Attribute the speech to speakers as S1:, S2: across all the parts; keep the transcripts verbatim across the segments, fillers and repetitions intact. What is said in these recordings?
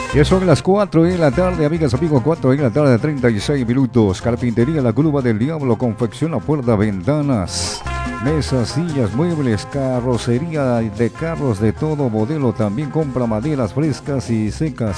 S1: Ya son las cuatro de la tarde, amigas, amigos, cuatro de la tarde, treinta y seis minutos. Carpintería La Curva del Diablo confecciona puertas, ventanas, mesas, sillas, muebles, carrocería de carros de todo modelo. También compra maderas frescas y secas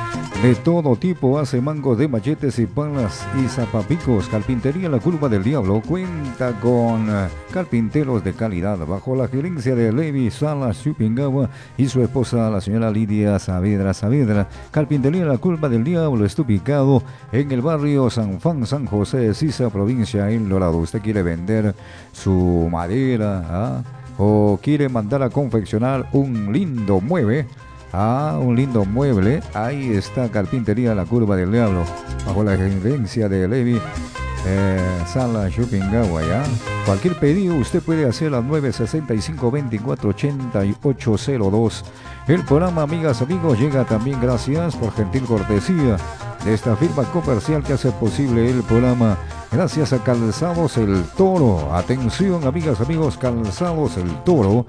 S1: de todo tipo, hace mangos de machetes y palas y zapapicos. Carpintería La Curva del Diablo cuenta con uh, carpinteros de calidad bajo la gerencia de Levi Salas Chupingawa y su esposa, la señora Lidia Saavedra Saavedra. Carpintería La Curva del Diablo está ubicado en el barrio San Juan, San José de Sisa, provincia El Dorado. Usted quiere vender su madera, ¿ah? O quiere mandar a confeccionar un lindo mueble. Ah, un lindo mueble. Ahí está Carpintería La Curva del Diablo, bajo la gerencia de Levi eh, Sala Chupingawa, ¿ya? Cualquier pedido usted puede hacer al nueve sesenta y cinco, veinticuatro ochenta y ocho cero dos. El programa, amigas, amigos, llega también gracias por gentil cortesía de esta firma comercial que hace posible el programa. Gracias a Calzados El Toro. Atención, amigas, amigos, Calzados El Toro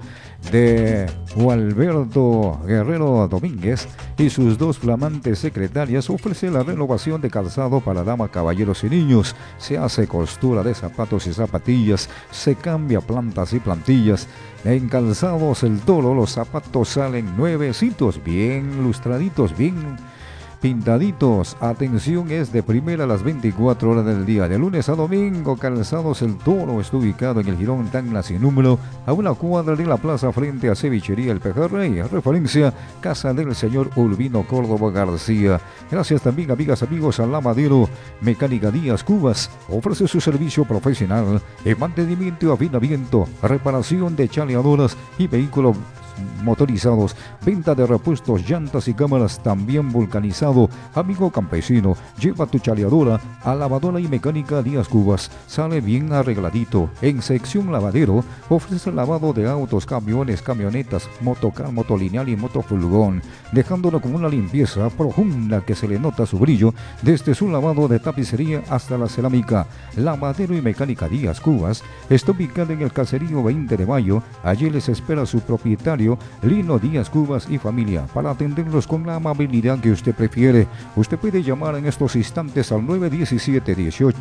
S1: de Gualberto Guerrero Domínguez y sus dos flamantes secretarias ofrece la renovación de calzado para damas, caballeros y niños. Se hace costura de zapatos y zapatillas, se cambia plantas y plantillas. En Calzados El Toro los zapatos salen nuevecitos, bien lustraditos, bien pintaditos. Atención, es de primera a las veinticuatro horas del día, de lunes a domingo. Calzados El Toro está ubicado en el Jirón Tacna sin número, a una cuadra de la plaza frente a Cevichería El Pejerrey, referencia Casa del señor Urbino Córdoba García. Gracias también, amigas, amigos, a Lavadero Mecánica Díaz Cubas. Ofrece su servicio profesional en mantenimiento y afinamiento, reparación de chaleadoras y vehículos motorizados, venta de repuestos, llantas y cámaras, también vulcanizado. Amigo campesino, lleva tu chaleadora a Lavadora y Mecánica Díaz Cubas, sale bien arregladito. En sección lavadero ofrece lavado de autos, camiones, camionetas, motocar, motolineal y motofurgón, dejándolo con una limpieza profunda que se le nota su brillo desde su lavado de tapicería hasta la cerámica. Lavadero y Mecánica Díaz Cubas está ubicada en el caserío veinte de mayo. Allí les espera su propietario Lino Díaz Cubas y familia para atenderlos con la amabilidad que usted prefiere. Usted puede llamar en estos instantes al nueve diecisiete dieciocho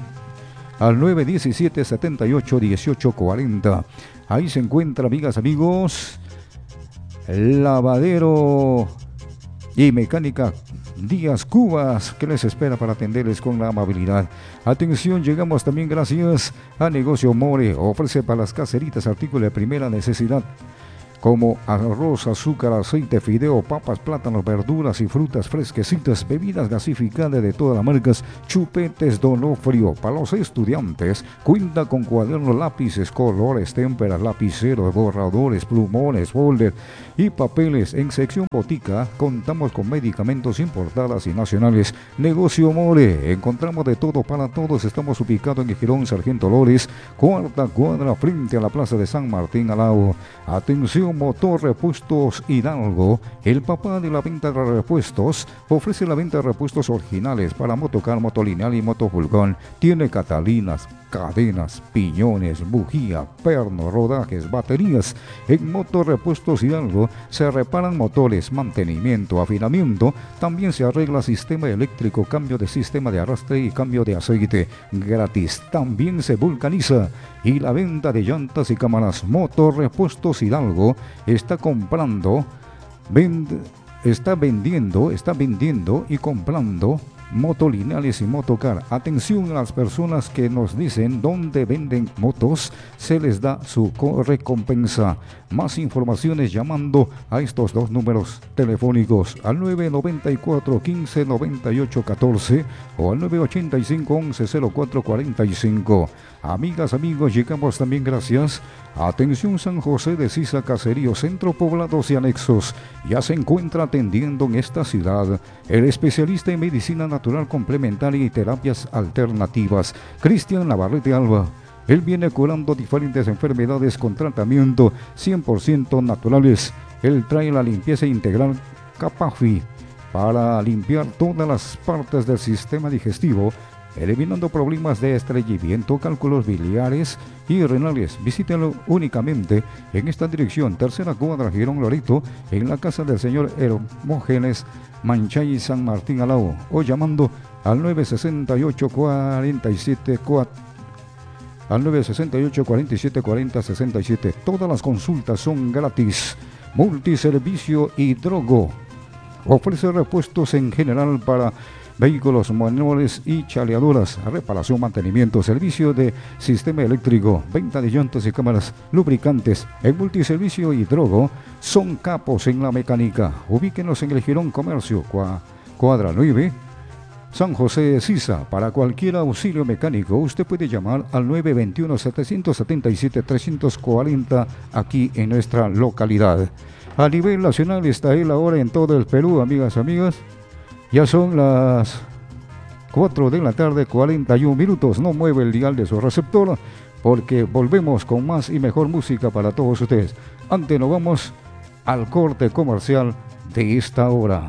S1: al nueve diecisiete setenta y ocho dieciocho cuarenta. Ahí se encuentra, amigas, amigos, Lavadero y Mecánica Díaz Cubas, que les espera para atenderles con la amabilidad. Atención, llegamos también gracias a Negocio More. Ofrece para las caseritas artículos de primera necesidad como arroz, azúcar, aceite, fideo, papas, plátanos, verduras y frutas fresquecitas, bebidas gasificadas de todas las marcas, chupetes Donofrio. Para los estudiantes, cuenta con cuadernos, lápices, colores, témperas, lapiceros, borradores, plumones, folder y papeles. En sección botica contamos con medicamentos importados y nacionales. Negocio More, encontramos de todo para todos. Estamos ubicados en el Jirón Sargento Lores, cuarta cuadra, frente a la plaza de San Martín Alao. Atención, Motor Repuestos Hidalgo, el papá de la venta de repuestos, ofrece la venta de repuestos originales para motocar, motolineal y motofurgón. Tiene catalinas, cadenas, piñones, bujía, perno, rodajes, baterías. En Motor Repuestos Hidalgo se reparan motores, mantenimiento, afinamiento. También se arregla sistema eléctrico, cambio de sistema de arrastre y cambio de aceite gratis. También se vulcaniza y la venta de llantas y cámaras. Motor Repuestos Hidalgo está comprando, vende, está vendiendo, está vendiendo y comprando motolineales y motocar. Atención a las personas que nos dicen dónde venden motos, se les da su recompensa. Más informaciones llamando a estos dos números telefónicos, al nueve noventa y cuatro, quince, noventa y ocho, catorce o al nueve ochenta y cinco, once, cero cuatro, cuarenta y cinco. Amigas, amigos, llegamos también gracias a Atención San José de Sisa, Caserío, Centro, Poblados y Anexos. Ya se encuentra atendiendo en esta ciudad el especialista en medicina natural complementaria y terapias alternativas, Cristian Navarrete Alba. Él viene curando diferentes enfermedades con tratamiento cien por ciento naturales. Él trae la limpieza integral Capafi para limpiar todas las partes del sistema digestivo eliminando problemas de estreñimiento, cálculos biliares y renales. Visítelo únicamente en esta dirección, tercera cuadra, Girón Loreto, en la casa del señor Hermógenes Manchay, San Martín Alao, o llamando al nueve sesenta y ocho, cuarenta y siete, cuatro, al nueve sesenta y ocho, cuarenta y siete, cuarenta, sesenta y siete. Todas las consultas son gratis. Multiservicio Hidrogo ofrece repuestos en general para vehículos manuales y chaleadoras, reparación, mantenimiento, servicio de sistema eléctrico, venta de llantas y cámaras, lubricantes. En Multiservicio Hidrogo son capos en la mecánica. Ubíquenos en el Girón Comercio, cuadra nueve, San José de Sisa. Para cualquier auxilio mecánico, usted puede llamar al nueve dos uno, siete siete siete, tres cuatro cero aquí en nuestra localidad. A nivel nacional está él ahora en todo el Perú, amigas, amigas. Ya son las cuatro de la tarde, cuarenta y un minutos. No mueve el dial de su receptor porque volvemos con más y mejor música para todos ustedes. Antes nos vamos al corte comercial de esta hora.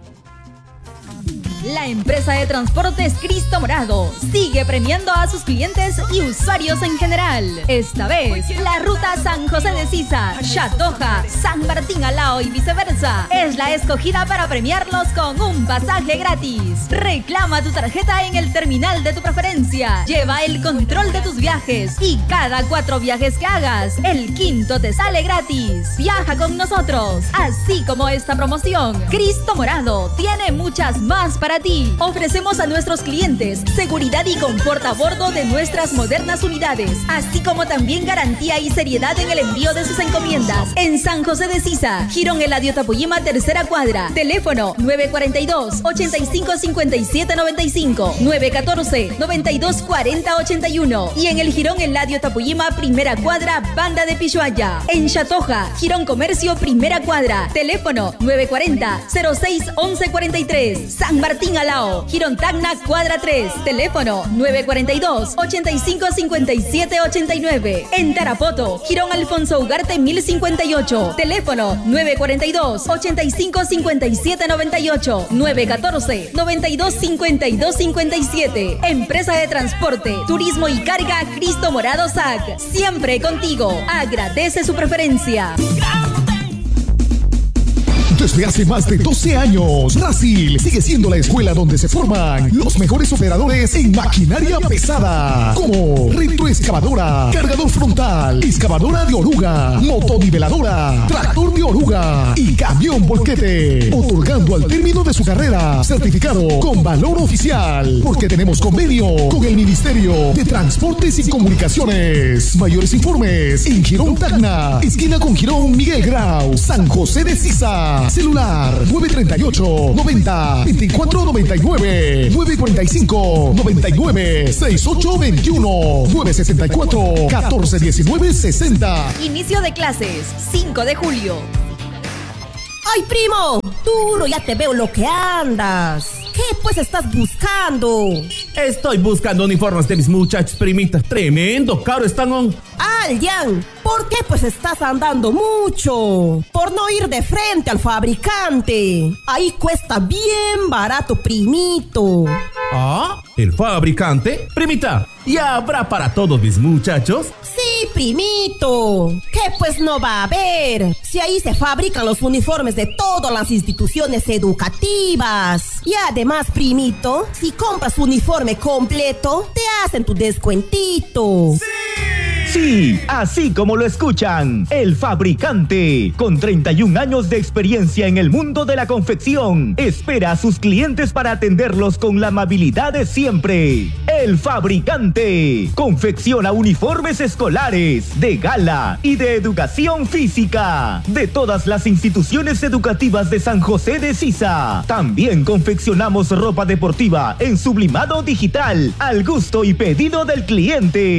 S2: La empresa de transportes Cristo Morado sigue premiando a sus clientes y usuarios en general. Esta vez, la ruta San José de Sisa, Chatoja, San Martín Alao y viceversa es la escogida para premiarlos con un pasaje gratis. Reclama tu tarjeta en el terminal de tu preferencia. Lleva el control de tus viajes y cada cuatro viajes que hagas, el quinto te sale gratis. Viaja con nosotros. Así como esta promoción, Cristo Morado tiene muchas más para ti. Ofrecemos a nuestros clientes seguridad y confort a bordo de nuestras modernas unidades, así como también garantía y seriedad en el envío de sus encomiendas. En San José de Sisa, Girón Eladio Tapuyima, tercera cuadra. Teléfono nueve cuatro dos, ocho cinco cinco siete nueve cinco, nueve uno cuatro, nueve dos cuatro cero ocho uno. Y en el Girón Eladio Tapuyima, primera cuadra, Banda de Pishuaya. En Chatoja, Girón Comercio, primera cuadra. Teléfono nueve cuatro cero, cero seis once cuarenta y tres. San Martín Alao, Girón Tacna, cuadra tres. Teléfono nueve cuatro dos, ocho cinco cinco siete ocho nueve. En Tarapoto, Girón Alfonso Ugarte mil cincuenta y ocho. Teléfono nueve cuatro dos, ocho cinco cinco siete nueve ocho, nueve uno cuatro, nueve dos cinco dos cinco siete. Empresa de Transporte, Turismo y Carga Cristo Morado S A C. Siempre contigo. Agradece su preferencia.
S3: Desde hace más de doce años, Rasil sigue siendo la escuela donde se forman los mejores operadores en maquinaria pesada, como retroexcavadora, cargador frontal, excavadora de oruga, motoniveladora, tractor de oruga y camión volquete, otorgando al término de su carrera certificado con valor oficial, porque tenemos convenio con el Ministerio de Transportes y Comunicaciones. Mayores informes en Girón Tacna, esquina con Girón Miguel Grau, San José de Sisa. Celular nueve tres ocho, noventa, veinticuatro noventa y nueve, nueve cuatro cinco, noventa y nueve, sesenta y ocho veintiuno, nueve sesenta y cuatro, catorce diecinueve sesenta.
S2: Inicio de clases, cinco de julio.
S4: ¡Ay, primo! Duro, ya te veo lo que andas. ¿Qué pues estás buscando?
S5: Estoy buscando uniformes de mis muchachos, primita. Tremendo caro están on.
S4: Aljan, ¿por qué pues estás andando mucho? Por no ir de frente al fabricante. Ahí cuesta bien barato, primito.
S5: ¿Ah? ¿El fabricante? Primita, ¿ya habrá para todos mis muchachos?
S4: Sí, primito. ¿Qué pues no va a haber? Si ahí se fabrican los uniformes de todas las instituciones educativas. Y además, primito, si compras uniforme completo, te hacen tu descuentito.
S6: ¡Sí! Sí, así como lo escuchan, El Fabricante, con treinta y un años de experiencia en el mundo de la confección, espera a sus clientes para atenderlos con la amabilidad de siempre. El Fabricante confecciona uniformes escolares, de gala y de educación física, de todas las instituciones educativas de San José de Sisa. También confeccionamos ropa deportiva en sublimado digital, al gusto y pedido del cliente.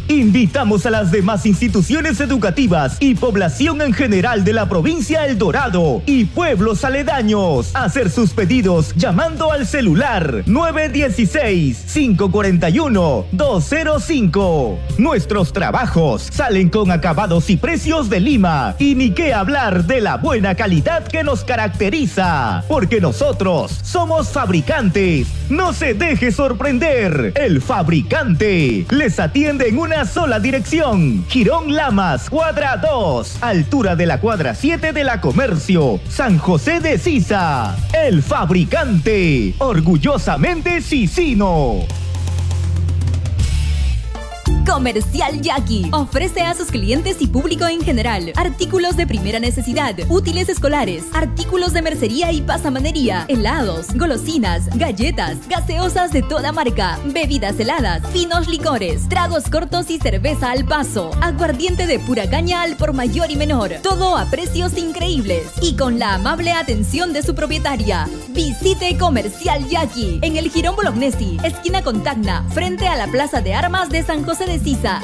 S6: Invitamos a las demás instituciones educativas y población en general de la provincia El Dorado y pueblos aledaños a hacer sus pedidos llamando al celular nueve uno seis, cinco cuatro uno, dos cero cinco. Nuestros trabajos salen con acabados y precios de Lima y ni qué hablar de la buena calidad que nos caracteriza, porque nosotros somos fabricantes. No se deje sorprender. El Fabricante les atiende en una sola dirección. Girón Lamas, cuadra dos, altura de la cuadra siete de la Comercio, San José de Sisa. El Fabricante, orgullosamente sisino.
S2: Comercial Jackie ofrece a sus clientes y público en general artículos de primera necesidad, útiles escolares, artículos de mercería y pasamanería, helados, golosinas, galletas, gaseosas de toda marca, bebidas heladas, finos licores, tragos cortos y cerveza al paso, aguardiente de pura caña al por mayor y menor, todo a precios increíbles y con la amable atención de su propietaria. Visite Comercial Jackie en el Jirón Bolognesi, esquina con Tacna, frente a la Plaza de Armas de San José de Sisa.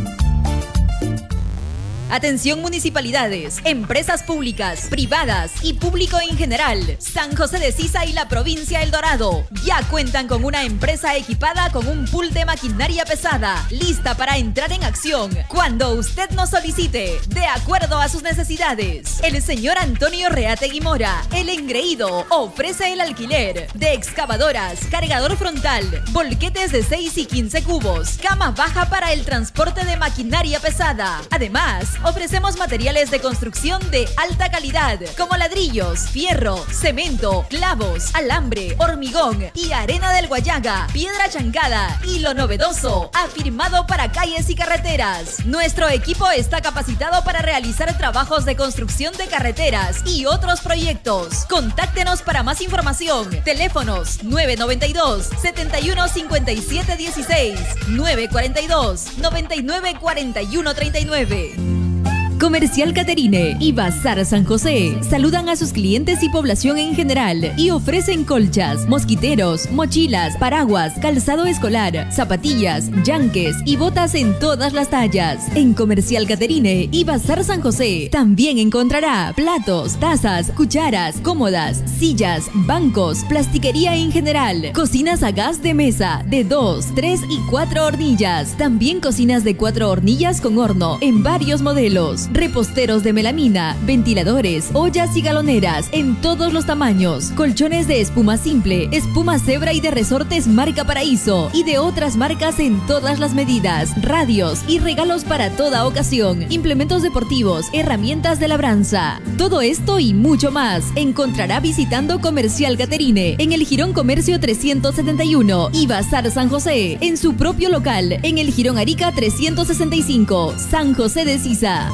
S2: Atención municipalidades, empresas públicas, privadas y público en general. San José de Sisa y la provincia El Dorado ya cuentan con una empresa equipada con un pool de maquinaria pesada, lista para entrar en acción cuando usted nos solicite, de acuerdo a sus necesidades. El señor Antonio Reategui Mora, el engreído, ofrece el alquiler de excavadoras, cargador frontal, volquetes de seis y quince cubos, cama baja para el transporte de maquinaria pesada. Además, ofrecemos materiales de construcción de alta calidad, como ladrillos, fierro, cemento, clavos, alambre, hormigón y arena del Guayaga, piedra chancada y lo novedoso, afirmado para calles y carreteras. Nuestro equipo está capacitado para realizar trabajos de construcción de carreteras y otros proyectos. Contáctenos para más información. Teléfonos nueve nueve dos, setenta y uno, cincuenta y siete dieciséis, nueve cuarenta y dos, noventa y nueve cuarenta y uno treinta y nueve. Comercial Caterine y Bazar San José saludan a sus clientes y población en general y ofrecen colchas, mosquiteros, mochilas, paraguas, calzado escolar, zapatillas, yanques y botas en todas las tallas. En Comercial Caterine y Bazar San José también encontrará platos, tazas, cucharas, cómodas, sillas, bancos, plastiquería en general, cocinas a gas de mesa de dos, tres y cuatro hornillas. También cocinas de cuatro hornillas con horno en varios modelos. Reposteros de melamina, ventiladores, ollas y galoneras en todos los tamaños, colchones de espuma simple, espuma cebra y de resortes marca Paraíso y de otras marcas en todas las medidas, radios y regalos para toda ocasión, implementos deportivos, herramientas de labranza. Todo esto y mucho más encontrará visitando Comercial Caterine en el Jirón Comercio trescientos setenta y uno y Bazar San José en su propio local en el Jirón Arica trescientos sesenta y cinco, San José de Sisa.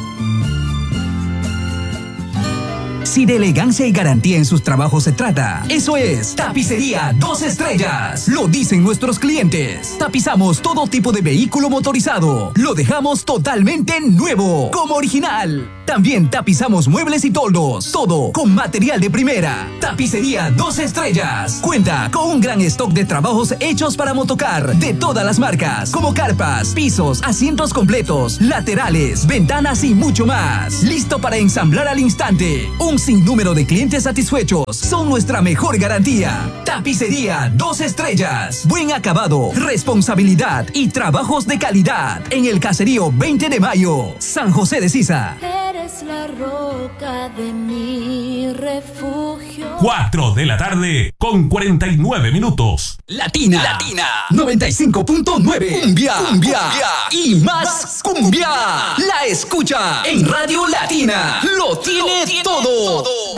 S7: Si de elegancia y garantía en sus trabajos se trata, eso es Tapicería Dos Estrellas. Lo dicen nuestros clientes. Tapizamos todo tipo de vehículo motorizado. Lo dejamos totalmente nuevo, como original. También tapizamos muebles y toldos. Todo con material de primera. Tapicería Dos Estrellas. Cuenta con un gran stock de trabajos hechos para motocar de todas las marcas, como carpas, pisos, asientos completos, laterales, ventanas y mucho más. Listo para ensamblar al instante. Un sinnúmero de clientes satisfechos son nuestra mejor garantía. Tapicería Dos Estrellas. Buen acabado, responsabilidad y trabajos de calidad. En el caserío veinte de mayo, San José de Sisa.
S8: Eres la roca de mi refugio.
S5: cuatro de la tarde con cuarenta y nueve minutos.
S7: Latina. Latina. noventa y cinco punto nueve. Cumbia. Cumbia. Y más, más cumbia. La escucha en Radio Latina. Lo tiene, Lo tiene todo. todo.